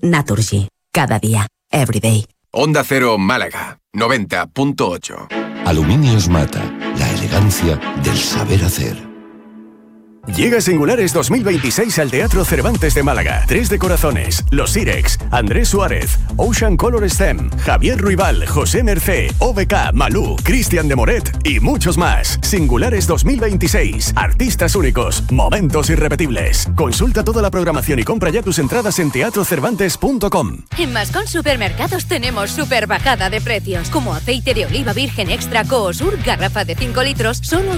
Naturgy. Cada día. Every day. Onda Cero Málaga, 90.8. Aluminios Mata, la elegancia del saber hacer. Llega Singulares 2026 al Teatro Cervantes de Málaga. Tres de Corazones, Los Sirex, Andrés Suárez, Ocean Color Stem, Javier Ruibal, José Mercé, OBK, Malú, Cristian de Moret y muchos más. Singulares 2026. Artistas únicos, momentos irrepetibles. Consulta toda la programación y compra ya tus entradas en teatrocervantes.com. En Mascón Supermercados tenemos super bajada de precios, como aceite de oliva virgen extra Coosur, garrafa de 5 litros, solo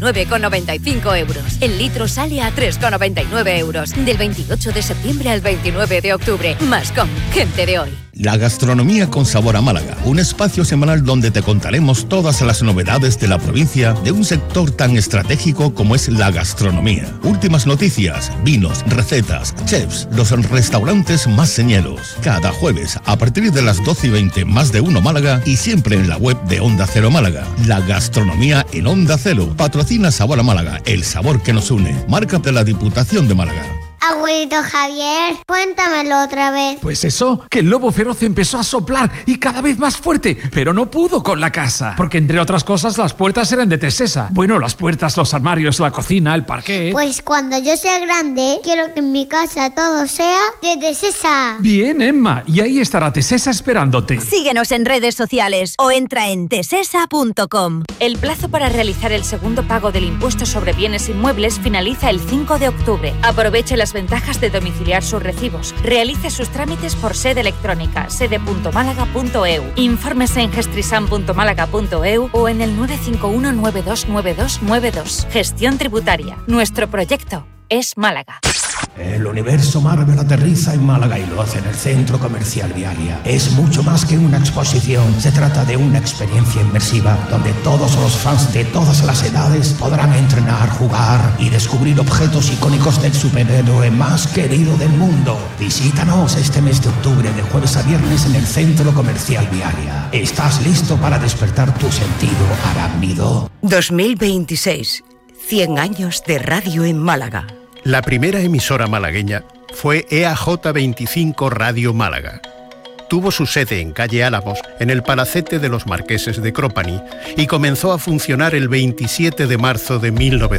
19,95 euros. El litro sale a 3,99 euros. Del 28 de septiembre al 29 de octubre. Mascón, gente de hoy. La gastronomía con sabor a Málaga, un espacio semanal donde te contaremos todas las novedades de la provincia de un sector tan estratégico como es la gastronomía. Últimas noticias, vinos, recetas, chefs, los restaurantes más señeros. Cada jueves a partir de las 12:20, Más de Uno Málaga y siempre en la web de Onda Cero Málaga. La gastronomía en Onda Cero. Patrocina Sabor a Málaga, el sabor que nos une. Marca de la Diputación de Málaga. Abuelito Javier, cuéntamelo otra vez. Pues eso, que el lobo feroz empezó a soplar y cada vez más fuerte, pero no pudo con la casa, porque entre otras cosas las puertas eran de Tesesa. Bueno, las puertas, los armarios, la cocina, el parquet. Pues cuando yo sea grande, quiero que en mi casa todo sea de Tesesa. Bien, Emma, y ahí estará Tesesa esperándote. Síguenos en redes sociales o entra en tesesa.com. El plazo para realizar el segundo pago del impuesto sobre bienes inmuebles finaliza el 5 de octubre. Aproveche las ventajas de domiciliar sus recibos. Realice sus trámites por sede electrónica, sede.málaga.eu. Infórmese en gestrisan.málaga.eu o en el 951 929292. Gestión tributaria. Nuestro proyecto es Málaga. El universo Marvel aterriza en Málaga y lo hace en el Centro Comercial Vialia. Es mucho más que una exposición. Se trata de una experiencia inmersiva donde todos los fans de todas las edades podrán entrenar, jugar y descubrir objetos icónicos del superhéroe más querido del mundo. Visítanos este mes de octubre de jueves a viernes en el Centro Comercial Vialia. ¿Estás listo para despertar tu sentido arácnido? 2026. 100 años de radio en Málaga. La primera emisora malagueña fue EAJ25 Radio Málaga. Tuvo su sede en calle Álamos, en el Palacete de los Marqueses de Cropani, y comenzó a funcionar el 27 de marzo de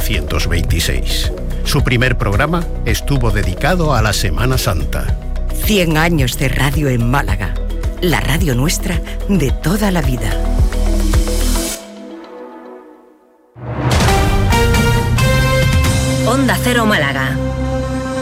1926. Su primer programa estuvo dedicado a la Semana Santa. 100 años de radio en Málaga. La radio nuestra de toda la vida. Onda Cero Málaga.